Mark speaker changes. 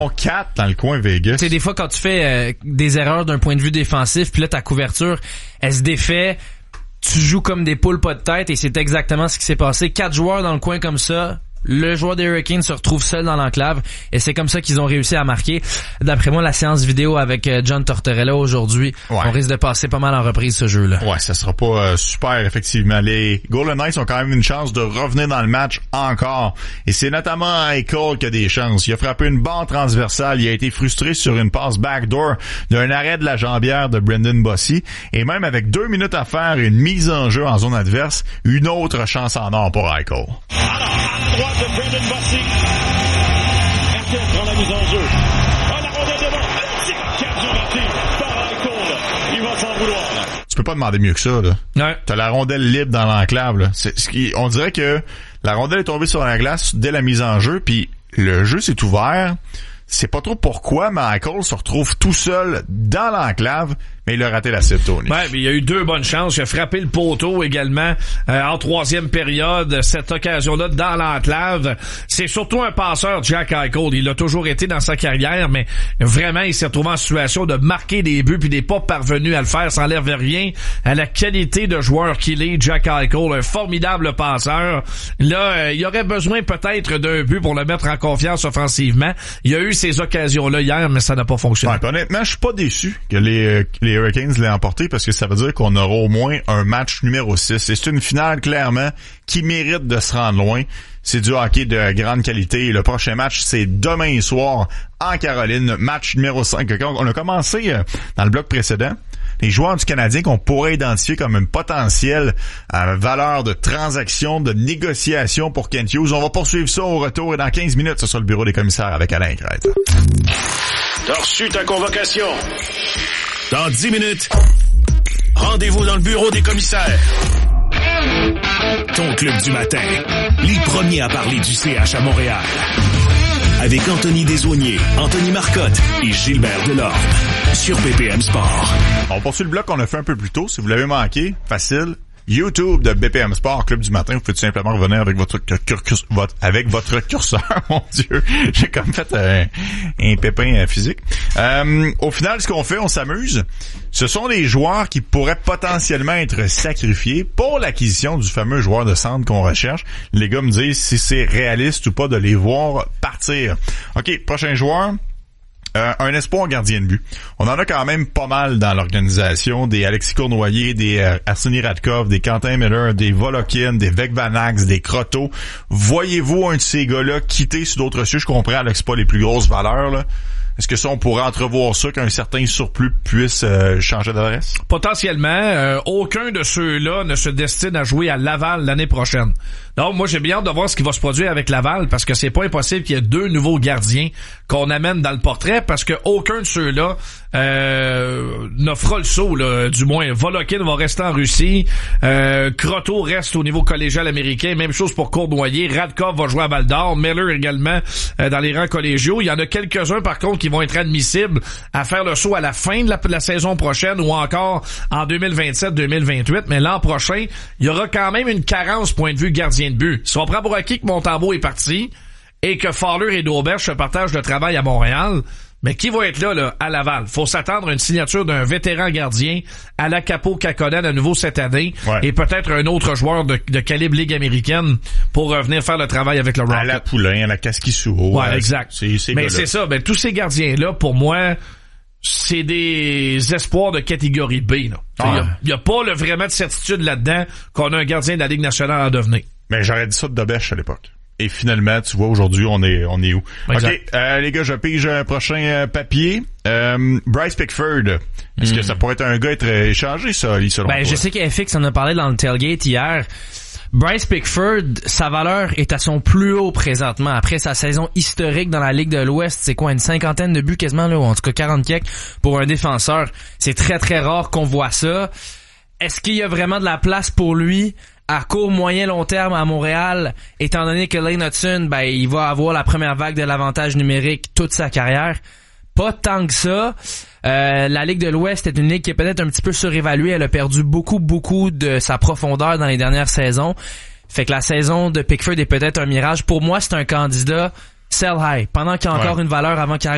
Speaker 1: 4 dans le coin Vegas.
Speaker 2: Tu sais, des fois, quand tu fais des erreurs d'un point de vue défensif, puis là, ta couverture, elle se défait, tu joues comme des poules pas de tête, et c'est exactement ce qui s'est passé. 4 joueurs dans le coin comme ça. Le joueur des Hurricanes se retrouve seul dans l'enclave et c'est comme ça qu'ils ont réussi à marquer. D'après moi, la séance vidéo avec John Tortorella aujourd'hui, on risque de passer pas mal en reprise ce jeu-là.
Speaker 1: Ouais, ça sera pas super effectivement. Les Golden Knights ont quand même une chance de revenir dans le match encore. Et c'est notamment Eichel qui a des chances. Il a frappé une barre transversale. Il a été frustré sur une passe backdoor d'un arrêt de la jambière de Brendan Bossy. Et même avec 2 minutes à faire et une mise en jeu en zone adverse, une autre chance en or pour Eichel.
Speaker 3: De Brendan Bossy. Eichel prend la mise en jeu. La rondelle devant. Un tir raté par Eichel. Il va s'en vouloir.
Speaker 1: Tu peux pas demander mieux que ça, là.
Speaker 2: Ouais.
Speaker 1: T'as la rondelle libre dans l'enclave, là. On dirait que la rondelle est tombée sur la glace dès la mise en jeu, puis le jeu s'est ouvert. C'est pas trop pourquoi, mais Eichel se retrouve tout seul dans l'enclave, mais il a raté la cible, Tony.
Speaker 4: Ouais, mais il a eu 2 bonnes chances. Il a frappé le poteau également en 3e période. Cette occasion-là dans l'enclave. C'est surtout un passeur, Jack Eichel. Il l'a toujours été dans sa carrière, mais vraiment, il s'est retrouvé en situation de marquer des buts puis il n'est pas parvenu à le faire. Ça n'enlève rien à la qualité de joueur qu'il est, Jack Eichel. Un formidable passeur. Là, il aurait besoin peut-être d'un but pour le mettre en confiance offensivement. Il y a eu ces occasions-là hier, mais ça n'a pas fonctionné.
Speaker 1: Ouais, honnêtement, je suis pas déçu que les Hurricanes l'aient emporté parce que ça veut dire qu'on aura au moins un match numéro 6. Et c'est une finale, clairement, qui mérite de se rendre loin. C'est du hockey de grande qualité. Et le prochain match, c'est demain soir en Caroline, match numéro 5. On a commencé dans le bloc précédent. Les joueurs du Canadien qu'on pourrait identifier comme une potentielle valeur de transaction, de négociation pour Kent Hughes. On va poursuivre ça au retour et dans 15 minutes, ce sera le bureau des commissaires avec Alain Crête.
Speaker 3: T'as reçu ta convocation.
Speaker 5: Dans 10 minutes, rendez-vous dans le bureau des commissaires. Ton club du matin, les premiers à parler du CH à Montréal. Avec Anthony Desaulniers, Anthony Marcotte et Gilbert Delorme. Sur BPM Sport.
Speaker 1: On poursuit le bloc qu'on a fait un peu plus tôt. Si vous l'avez manqué, facile. YouTube de BPM Sport, Club du matin. Vous pouvez tout simplement revenir avec votre curseur. Mon Dieu, j'ai comme fait un pépin physique. Au final, ce qu'on fait, on s'amuse. Ce sont des joueurs qui pourraient potentiellement être sacrifiés pour l'acquisition du fameux joueur de centre qu'on recherche. Les gars me disent si c'est réaliste ou pas de les voir partir. OK, prochain joueur. Un espoir gardien de but. On en a quand même pas mal dans l'organisation. Des Alexis Cournoyer, des Arseny Radkov, des Quentin Miller, des Volokin, des Vekvanax, des Croteau. Voyez-vous un de ces gars-là quitter sur d'autres cieux? Je comprends, Alex, c'est pas les plus grosses valeurs, là. Est-ce que ça, on pourrait entrevoir ça, qu'un certain surplus puisse changer d'adresse?
Speaker 4: Potentiellement. Aucun de ceux-là ne se destine à jouer à Laval l'année prochaine. Donc, moi, j'ai bien hâte de voir ce qui va se produire avec Laval, parce que c'est pas impossible qu'il y ait 2 nouveaux gardiens qu'on amène dans le portrait, parce que aucun de ceux-là ne fera le saut, là. Du moins, Volokin va rester en Russie. Croteau reste au niveau collégial américain. Même chose pour Cournoyer. Radkov va jouer à Val-d'Or. Miller également dans les rangs collégiaux. Il y en a quelques-uns, par contre, qui vont être admissibles à faire le saut à la fin de la saison prochaine ou encore en 2027-2028. Mais l'an prochain, il y aura quand même une carence point de vue gardien de but. Si on prend pour acquis que Montembeault est parti et que Fowler et Dauberge se partagent le travail à Montréal, mais qui va être là, à Laval? Faut s'attendre à une signature d'un vétéran gardien à la Capo Kakkonen à nouveau cette année, et peut-être un autre joueur de calibre Ligue américaine pour revenir faire le travail avec le Rocket. À
Speaker 1: la Poulain, à la Kaskisuo.
Speaker 4: Ouais, exact. Mais c'est ça, tous ces gardiens-là, pour moi, c'est des espoirs de catégorie B. Il y a pas vraiment de certitude là-dedans qu'on a un gardien de la Ligue nationale à devenir.
Speaker 1: Mais j'aurais dit ça de Dobèche à l'époque. Et finalement, tu vois, aujourd'hui, on est où? Exact. OK, les gars, je pige un prochain papier. Bryce Pickford. Est-ce que ça pourrait être un gars être échangé, ça, selon toi?
Speaker 2: Je sais qu'FX en a parlé dans le tailgate hier. Bryce Pickford, sa valeur est à son plus haut présentement. Après sa saison historique dans la Ligue de l'Ouest, c'est quoi, une 50aine de buts quasiment, là, ou en tout cas 40 quelques pour un défenseur. C'est très, très rare qu'on voit ça. Est-ce qu'il y a vraiment de la place pour lui à court, moyen, long terme à Montréal, étant donné que Lane Hudson, il va avoir la première vague de l'avantage numérique toute sa carrière? Pas tant que ça. La Ligue de l'Ouest est une ligue qui est peut-être un petit peu surévaluée. Elle a perdu beaucoup de sa profondeur dans les dernières saisons. Fait que la saison de Pickford est peut-être un mirage. Pour moi, c'est un candidat sell high. Pendant qu'il y a encore une valeur avant qu'il arrive